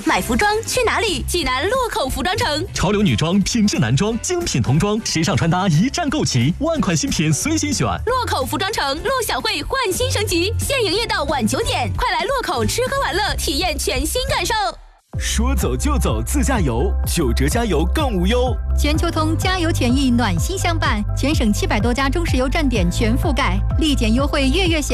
买服装去哪里？济南洛口服装城。 潮流女装、品质男装、精品童装，时尚穿搭一站购齐，万款新品随心选。 洛口服装城陆小慧焕新升级，现营业到晚9点，快来洛口吃喝玩乐，体验全新感受。 说走就走自驾游，9折加油更无忧。 全球通加油权益暖心相伴，全省700多家中石油站点全覆盖，立减优惠月享。